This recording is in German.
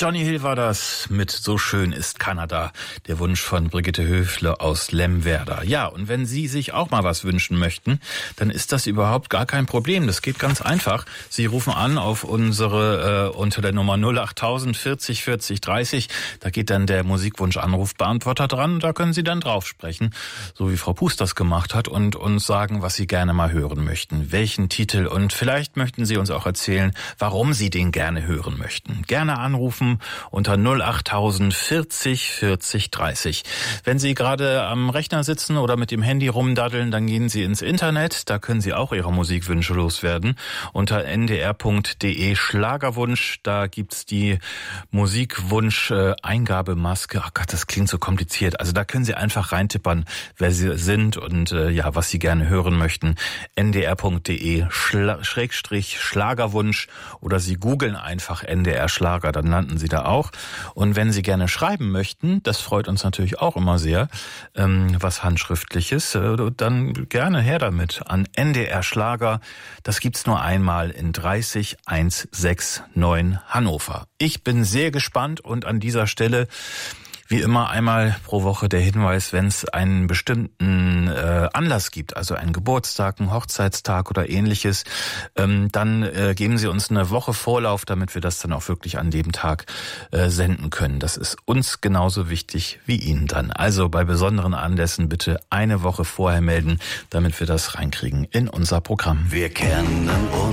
Johnny Hill war das mit So schön ist Kanada. Der Wunsch von Brigitte Höfle aus Lemwerder. Ja, und wenn Sie sich auch mal was wünschen möchten, dann ist das überhaupt gar kein Problem. Das geht ganz einfach. Sie rufen an auf unsere unter der Nummer 08000 40 40 30. Da geht dann der Musikwunsch-Anrufbeantworter dran. Da können Sie dann drauf sprechen, so wie Frau Puß das gemacht hat, und uns sagen, was Sie gerne mal hören möchten. Welchen Titel, und vielleicht möchten Sie uns auch erzählen, warum Sie den gerne hören möchten. Gerne anrufen unter 08000 40 40 30. Wenn Sie gerade am Rechner sitzen oder mit dem Handy rumdaddeln, dann gehen Sie ins Internet. Da können Sie auch Ihre Musikwünsche loswerden. Unter ndr.de Schlagerwunsch, da gibt's die Musikwunsch-Eingabemaske. Ach Gott, das klingt so kompliziert. Also da können Sie einfach reintippern, wer Sie sind und was Sie gerne hören möchten. ndr.de Schlagerwunsch, oder Sie googeln einfach NDR Schlager, dann landen Sie da auch. Und wenn Sie gerne schreiben möchten, das freut uns natürlich auch immer sehr, was Handschriftliches, dann gerne her damit an NDR Schlager. Das gibt's nur einmal in 30169 Hannover. Ich bin sehr gespannt, und an dieser Stelle wie immer einmal pro Woche der Hinweis, wenn es einen bestimmten Anlass gibt, also einen Geburtstag, einen Hochzeitstag oder ähnliches, dann geben Sie uns eine Woche Vorlauf, damit wir das dann auch wirklich an dem Tag senden können. Das ist uns genauso wichtig wie Ihnen dann. Also bei besonderen Anlässen bitte eine Woche vorher melden, damit wir das reinkriegen in unser Programm. Wir kennen uns